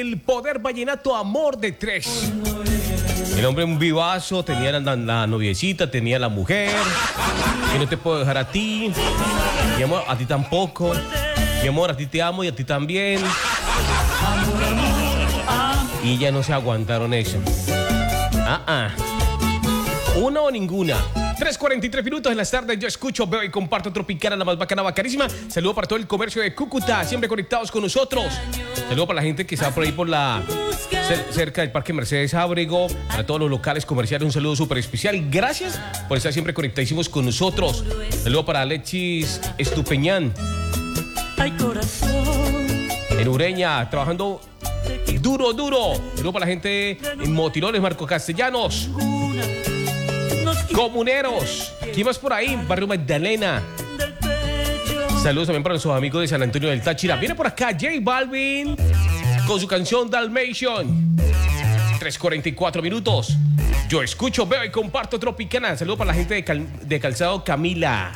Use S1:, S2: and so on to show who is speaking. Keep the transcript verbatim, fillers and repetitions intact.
S1: el Poder Vallenato Amor de Tres. El hombre un vivazo, tenía la, la noviecita, tenía la mujer. Que no te puedo dejar a ti. Mi amor, a ti tampoco. Mi amor, a ti te amo y a ti también. Y ya no se aguantaron eso. Ah, ah. Una o ninguna. tres cuarenta y tres minutos en las tardes. Yo escucho, veo y comparto Tropicana, la más bacana, bacanísima. Saludo para todo el comercio de Cúcuta, siempre conectados con nosotros. Saludo para la gente que está por ahí por la cerca del Parque Mercedes Ábrego. Para todos los locales comerciales, un saludo súper especial. Gracias por estar siempre conectadísimos con nosotros. Saludo para Alexis Estupeñán.
S2: Ay, corazón.
S1: En Ureña, trabajando duro, duro. Saludo para la gente en Motilones, Marco Castellanos. Comuneros. ¿Quién más por ahí? Barrio Magdalena. Saludos también para nuestros amigos de San Antonio del Táchira. Viene por acá J Balvin con su canción Dalmation. tres cuarenta y cuatro minutos. Yo escucho, veo y comparto Tropicana. Saludos para la gente de, Cal- de Calzado Camila.